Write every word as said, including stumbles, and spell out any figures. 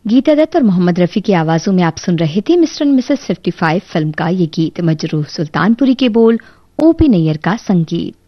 गीता दत्त और मोहम्मद रफी की आवाजों में आप सुन रहे थे मिस्टर एंड मिसेस पचपन फिल्म का ये गीत। मजरूह सुल्तानपुरी के बोल, ओपी नैयर का संगीत।